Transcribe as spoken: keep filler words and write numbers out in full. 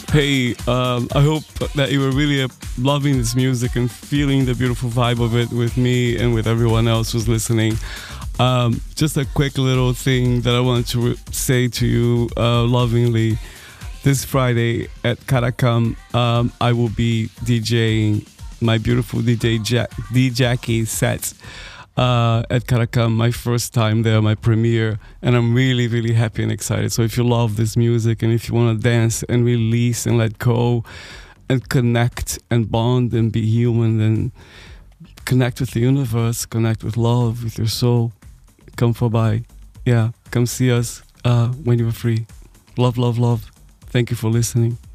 Hey, um, I hope that you were really uh, loving this music and feeling the beautiful vibe of it with me and with everyone else who's listening. Um, just a quick little thing that I wanted to re- say to you uh, lovingly. This Friday at Caracam, um, I will be DJing my beautiful D J Jack, D Jackie set uh, at Caracam. My first time there, my premiere, and I'm really, really happy and excited. So if you love this music and if you want to dance and release and let go and connect and bond and be human and connect with the universe, connect with love, with your soul, come for by. Yeah, come see us uh, when you're free. Love, love, love. Thank you for listening.